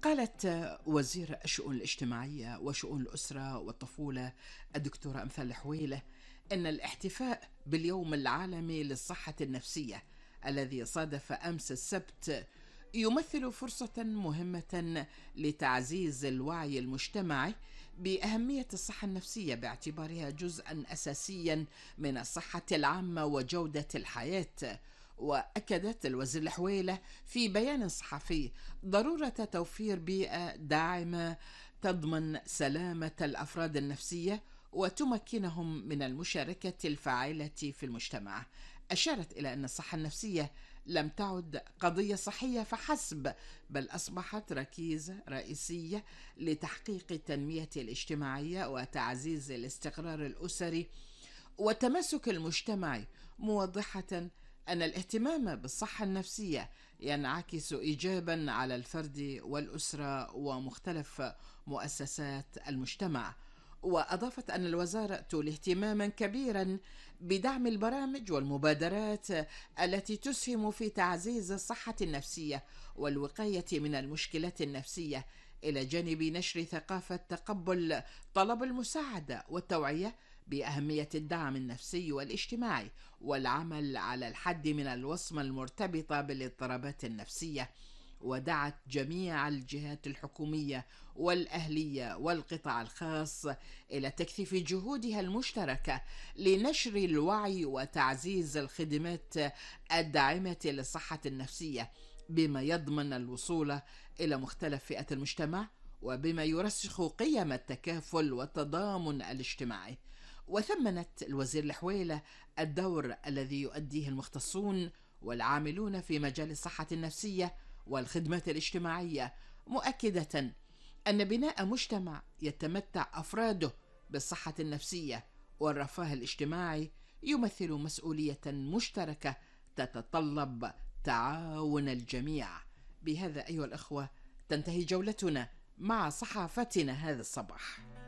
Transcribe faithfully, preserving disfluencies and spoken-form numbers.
قالت وزير الشؤون الاجتماعية وشؤون الأسرة والطفولة الدكتورة أمثال الحويلة إن الاحتفاء باليوم العالمي للصحة النفسية الذي صادف أمس السبت يمثل فرصة مهمة لتعزيز الوعي المجتمعي بأهمية الصحة النفسية باعتبارها جزءا أساسيا من الصحة العامة وجودة الحياة. وأكدت الوزير الحويلة في بيان صحفي ضرورة توفير بيئة داعمة تضمن سلامة الأفراد النفسية وتمكنهم من المشاركة الفاعلة في المجتمع. أشارت إلى أن الصحة النفسية لم تعد قضية صحية فحسب، بل أصبحت ركيزة رئيسية لتحقيق التنمية الاجتماعية وتعزيز الاستقرار الأسري والتماسك المجتمعي، موضحة أن الاهتمام بالصحة النفسية ينعكس إيجابا على الفرد والأسرة ومختلف مؤسسات المجتمع. وأضافت أن الوزارة تولي اهتماما كبيرا بدعم البرامج والمبادرات التي تسهم في تعزيز الصحة النفسية والوقاية من المشكلات النفسية، إلى جانب نشر ثقافة تقبل طلب المساعدة والتوعية بأهمية الدعم النفسي والاجتماعي والعمل على الحد من الوصمة المرتبطة بالاضطرابات النفسية. ودعت جميع الجهات الحكومية والأهلية والقطاع الخاص إلى تكثيف جهودها المشتركة لنشر الوعي وتعزيز الخدمات الداعمة للصحة النفسية، بما يضمن الوصول إلى مختلف فئات المجتمع وبما يرسخ قيم التكافل والتضامن الاجتماعي. وثمنت الوزير الحويلة الدور الذي يؤديه المختصون والعاملون في مجال الصحة النفسية والخدمات الاجتماعية، مؤكدة أن بناء مجتمع يتمتع أفراده بالصحة النفسية والرفاه الاجتماعي يمثل مسؤولية مشتركة تتطلب تعاون الجميع. بهذا أيها الأخوة تنتهي جولتنا مع صحافتنا هذا الصباح.